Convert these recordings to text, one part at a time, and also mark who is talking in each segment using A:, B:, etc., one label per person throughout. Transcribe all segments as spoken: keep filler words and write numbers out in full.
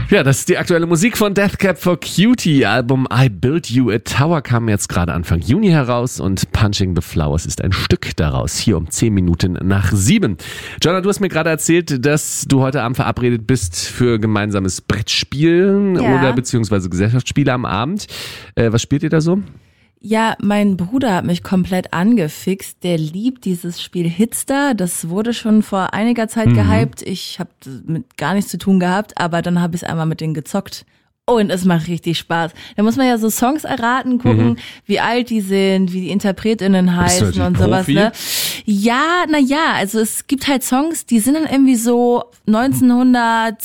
A: Ja, das ist die aktuelle Musik von Death Cab for Cutie. Album I Built You a Tower kam jetzt gerade Anfang Juni heraus und Punching the Flowers ist ein Stück daraus. Hier um zehn Minuten nach sieben. Jonna, du hast mir gerade erzählt, dass du heute Abend verabredet bist für gemeinsames Brettspielen
B: Ja.
A: oder beziehungsweise Gesellschaftsspiele am Abend. Äh, was spielt ihr da so?
B: Ja, mein Bruder hat mich komplett angefixt. Der liebt dieses Spiel Hitster. Das wurde schon vor einiger Zeit mhm. gehypt. Ich habe mit gar nichts zu tun gehabt, aber dann habe ich es einmal mit denen gezockt. Und es macht richtig Spaß. Da muss man ja so Songs erraten, gucken, mhm. wie alt die sind, wie die InterpretInnen heißen und sowas. Ne? Ja, na ja, also es gibt halt Songs, die sind dann irgendwie so neunzehnhundert,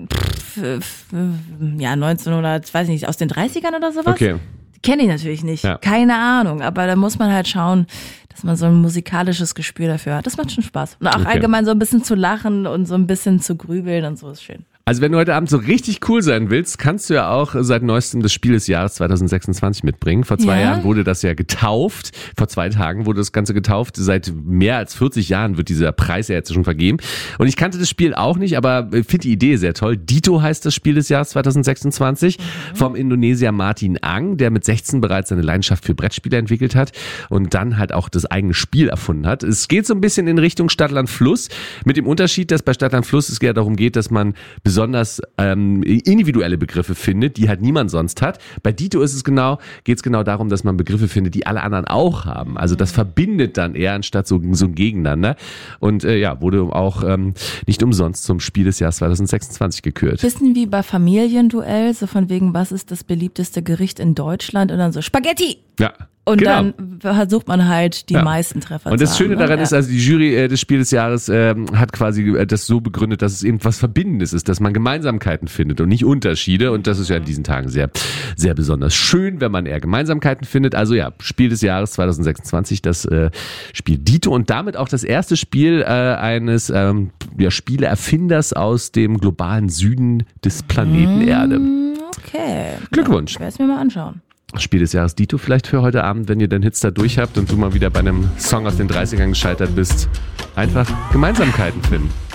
B: ja neunzehnhundert, weiß ich nicht, aus den dreißigern oder sowas.
A: Okay.
B: Kenne ich natürlich nicht,
A: ja.
B: keine Ahnung, aber da muss man halt schauen, dass man so ein musikalisches Gespür dafür hat. Das macht schon Spaß. Und auch okay. allgemein so ein bisschen zu lachen und so ein bisschen zu grübeln und so ist schön.
A: Also wenn du heute Abend so richtig cool sein willst, kannst du ja auch seit neuestem das Spiel des Jahres zwanzig sechsundzwanzig mitbringen. Vor zwei ja. Jahren wurde das ja getauft. Vor zwei Tagen wurde das Ganze getauft. Seit mehr als vierzig Jahren wird dieser Preis ja jetzt schon vergeben. Und ich kannte das Spiel auch nicht, aber finde die Idee sehr toll. Dito heißt das Spiel des Jahres zwanzig sechsundzwanzig mhm. vom Indonesier Martin Ang, der mit sechzehn bereits seine Leidenschaft für Brettspiele entwickelt hat und dann halt auch das eigene Spiel erfunden hat. Es geht so ein bisschen in Richtung Stadtland Fluss mit dem Unterschied, dass bei Stadtland Fluss es ja darum geht, dass man besonders ähm, individuelle Begriffe findet, die halt niemand sonst hat. Bei Dito ist es genau, geht es genau darum, dass man Begriffe findet, die alle anderen auch haben. Also das verbindet dann eher anstatt so, so ein Gegeneinander. Und äh, ja, wurde auch ähm, nicht umsonst zum Spiel des Jahres zwanzig sechsundzwanzig gekürt.
B: Bisschen wie bei Familienduell, so von wegen, was ist das beliebteste Gericht in Deutschland? Und dann so Spaghetti!
A: Ja.
B: Und
A: genau.
B: dann versucht man halt die ja. meisten Treffer
A: Und das
B: zu
A: Schöne
B: haben,
A: daran
B: ne?
A: ist, also die Jury äh, des Spiel des Jahres äh, hat quasi äh, das so begründet, dass es eben was Verbindendes ist, dass man Gemeinsamkeiten findet und nicht Unterschiede. Und das ist ja in diesen Tagen sehr, sehr besonders schön, wenn man eher Gemeinsamkeiten findet. Also ja, Spiel des Jahres zwanzig sechsundzwanzig, das äh, Spiel Dito und damit auch das erste Spiel äh, eines ähm, ja, Spieleerfinders aus dem globalen Süden des Planeten Erde.
B: Okay.
A: Glückwunsch.
B: Ich werde es mir mal anschauen.
A: Spiel des Jahres Dito vielleicht für heute Abend, wenn ihr den Hitster durch habt und du mal wieder bei einem Song aus den dreißigern gescheitert bist. Einfach Gemeinsamkeiten finden.